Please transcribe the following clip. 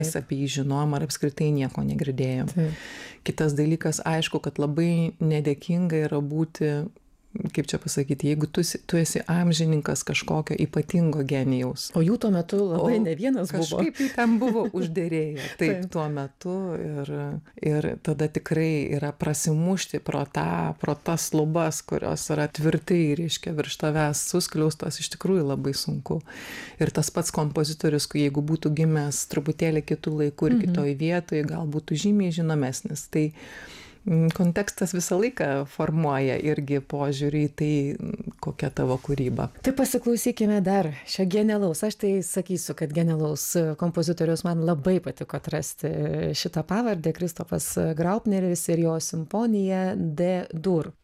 apie jį žinojom ar apskritai nieko negirdėjom. Kitas dalykas, aišku, kad labai nedėkinga yra būti, kaip čia pasakyti, jeigu tu esi amžininkas kažkokio ypatingo genijaus. O jų tuo metu labai ne vienas buvo. Kažkaip jį ten buvo užderėję, taip tuo metu ir tada tikrai yra prasimušti pro tas lubas, kurios yra tvirtai, reiškia, virš tavęs suskliaustos, iš tikrųjų labai sunku. Ir tas pats kompozitorius, jeigu būtų gimęs truputėlį kitų laikų ir kitoj vietoj, gal būtų žymiai žinomesnis. Tai kontekstas visą laiką formuoja irgi požiūrį į tai, kokia tavo kūryba. Tai pasiklausykime dar šio genialaus. Aš tai sakysiu, kad genialaus kompozitorius man labai patiko atrasti šitą pavardę, Kristofas Graupneris ir jo simfonija D-dur.